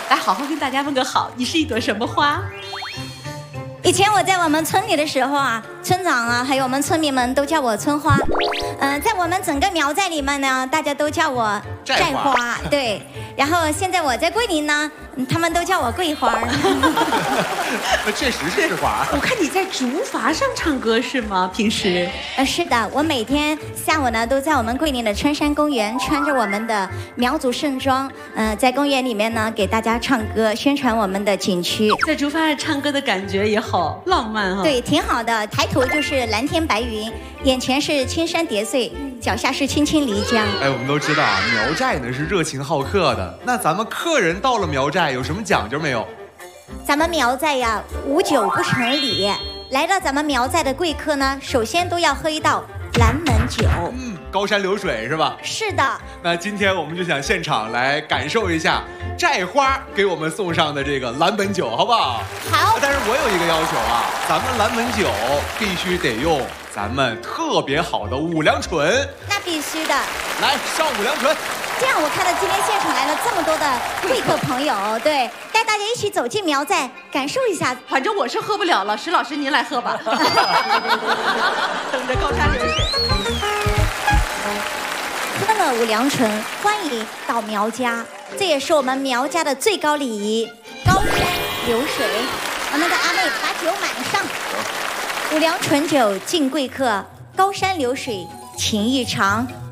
来好好跟大家问个好，你是一朵什么花？ 以前我在我们村里的时候啊，村长啊，还有我们村民们都叫我村花。在我们整个苗寨里面呢，大家都叫我寨花。对，然后现在我在桂林呢，他们都叫我桂花。 那确实是花。 我看你在竹筏上唱歌是吗？平时？ 是的，我每天下午呢都在我们桂林的春山公园，穿着我们的苗族盛装，在公园里面呢给大家唱歌，宣传我们的景区。 在竹筏上唱歌的感觉也好浪漫哈。 对，挺好的。抬头就是蓝天白云，眼前是青山叠翠，脚下是青青漓江。 哎，我们都知道啊，苗寨呢是热情好客的。那咱们客人到了苗寨有什么讲究没有？ 咱们苗寨呀，无酒不成礼。来到咱们苗寨的贵客呢，首先都要喝一道蓝门酒。 高山流水是吧？ 是的。 那今天我们就想现场来感受一下寨花给我们送上的这个蓝本酒，好不好？ 好。 但是我有一个要求啊，咱们蓝本酒必须得用咱们特别好的五粮醇。 那必须的。 来，上五粮醇。 这样我看到今天现场来了这么多的贵客朋友，对，带大家一起走进苗寨，感受一下。 反正我是喝不了了，石老师您来喝吧。等着高山流水。 喝了五粮醇，欢迎到苗家，这也是我们苗家的最高礼仪。高山流水，我们的阿妹把酒满上。五粮醇酒敬贵客，高山流水情意长。